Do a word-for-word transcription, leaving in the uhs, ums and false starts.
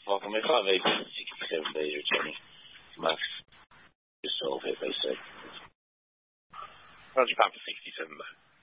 welcome. If five eight sixty-seven days returning. Max, just solve it, they say. one hundred pounds for sixty-seven, though.